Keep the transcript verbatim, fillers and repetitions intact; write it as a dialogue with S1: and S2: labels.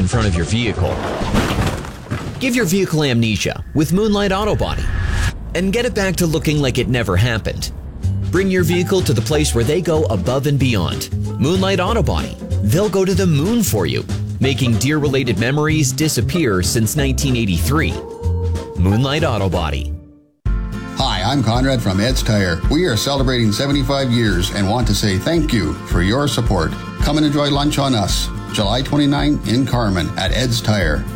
S1: in front of your vehicle. Give your vehicle amnesia with Moonlight Auto Body and get it back to looking like it never happened. Bring your vehicle to the place where they go above and beyond. Moonlight Auto Body. They'll go to the moon for you, making deer-related memories disappear since nineteen eighty-three. Moonlight Auto Body.
S2: Hi, I'm Conrad from Ed's Tire. We are celebrating seventy-five years and want to say thank you for your support. Come and enjoy lunch on us, July twenty-ninth in Carman at Ed's Tire.